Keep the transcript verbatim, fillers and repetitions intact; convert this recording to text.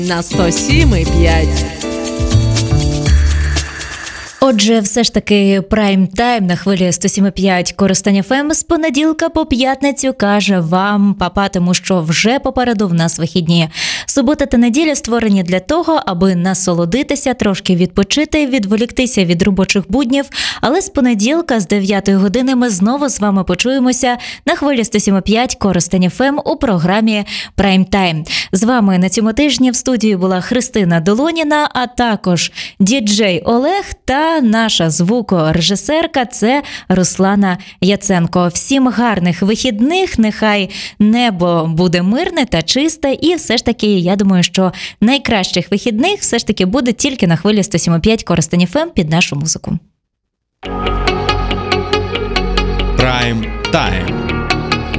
на сто сім і п'ять. Отже, все ж таки прайм-тайм на хвилі сто сім і п'ять Коростень еф ем з понеділка по п'ятницю каже вам, папа, тому що вже попереду в нас вихідні. Субота та неділя створені для того, аби насолодитися, трошки відпочити, відволіктися від робочих буднів. Але з понеділка, з дев'ятої години, ми знову з вами почуємося на хвилі сто сім і п'ять Коростень еф ем у програмі Прайм-тайм. З вами на цьому тижні в студії була Христина Долоніна, а також діджей Олег та наша звукорежисерка – це Руслана Яценко. Всім гарних вихідних, нехай небо буде мирне та чисте, і все ж таки, я думаю, що найкращих вихідних все ж таки буде тільки на хвилі сто сім і п'ять Коростень еф ем під нашу музику. Прайм-тайм.